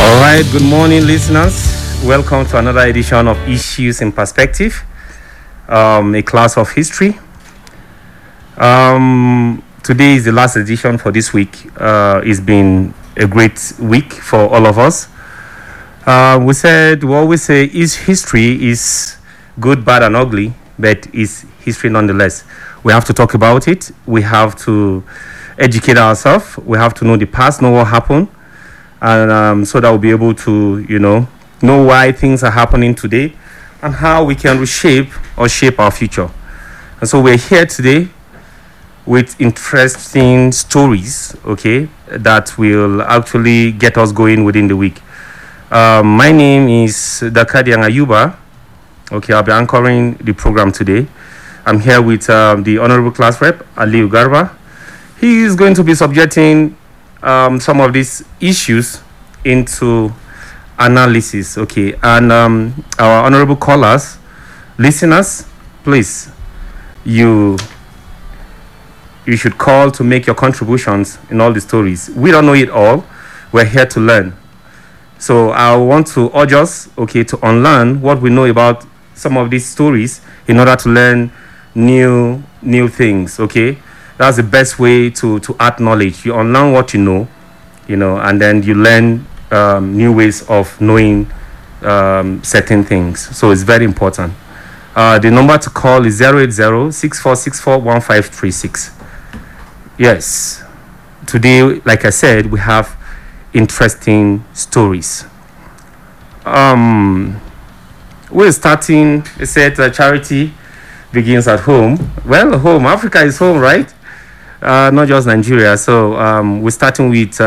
All right, good morning, listeners. Welcome to another edition of Issues in Perspective, a class of history. Today is the last edition for this week. It's been a great week for all of us. We always say history is good, bad, and ugly, but it's history nonetheless. We have to talk about it. We have to educate ourselves. We have to know the past, know what happened, and so that we'll be able to, know why things are happening today and how we can reshape or shape our future. And so we're here today with interesting stories, that will actually get us going within the week. My name is Dakadiang Ayuba. I'll be anchoring the program today. I'm here with the Honorable Class Rep, Aliu Garba. He is going to be subjecting some of these issues into analysis, and our honorable callers, listeners, please, you should call to make your contributions in all the stories. We don't know it all. We're here to learn. So I want to urge us, to unlearn what we know about some of these stories in order to learn new things, That's the best way to add knowledge. You unlearn what you know, and then you learn new ways of knowing certain things. So it's very important. The number to call is 080-6464-1536. Yes. Today, like I said, we have interesting stories. We're starting, it said charity begins at home. Well, home, Africa is home, right? Not just Nigeria. So we're starting with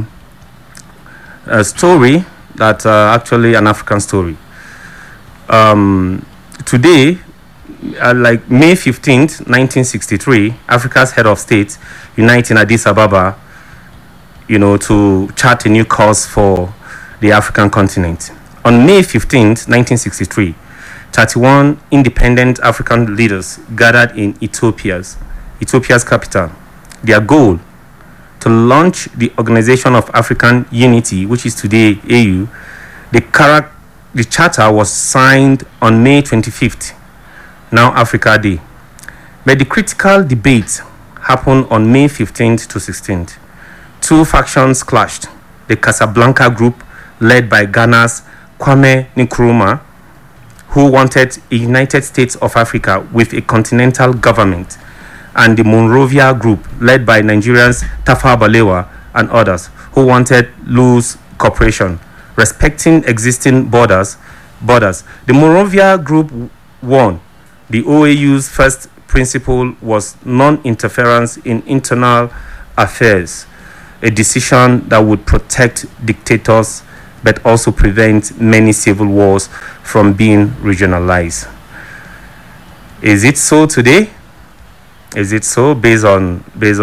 a story that actually an African story. Today, like May 15th, 1963, Africa's head of state unite in Addis Ababa, to chart a new course for the African continent. On May 15th, 1963, 31 independent African leaders gathered in Ethiopia's capital. Their goal, to launch the Organization of African Unity, which is today AU. The charter was signed on May 25th, now Africa Day. But the critical debate happened on May 15th to 16th. Two factions clashed. The Casablanca group, led by Ghana's Kwame Nkrumah, who wanted a United States of Africa with a continental government, and the Monrovia group, led by Nigerians Tafawa Balewa and others, who wanted loose cooperation, respecting existing borders. The Monrovia group won. The OAU's first principle was non-interference in internal affairs, a decision that would protect dictators but also prevent many civil wars from being regionalized. Is it so today? Is it so based on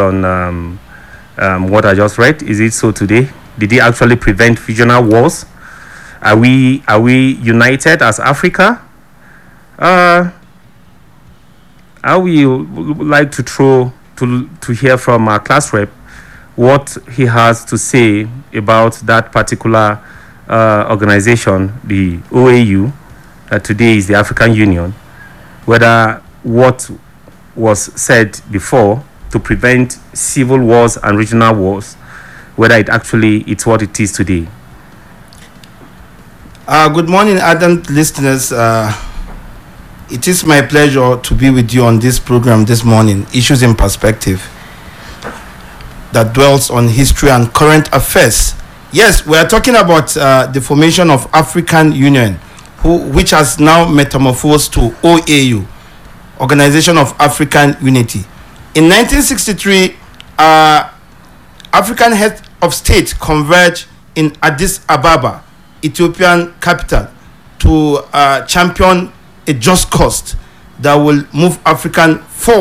what I just read? Is it so today? Did it actually prevent regional wars? Are we united as Africa? I would like to hear from our class rep what he has to say about that particular organization, the OAU, that today is the African Union, whether what was said before to prevent civil wars and regional wars, whether it's what it is today. Good morning, ardent listeners. It is my pleasure to be with you on this program this morning, Issues in Perspective, that dwells on history and current affairs. Yes, we are talking about the formation of African Union, which has now metamorphosed to OAU, Organization of African Unity. In 1963, African heads of state converged in Addis Ababa, Ethiopian capital, to champion a just cause that will move African forward.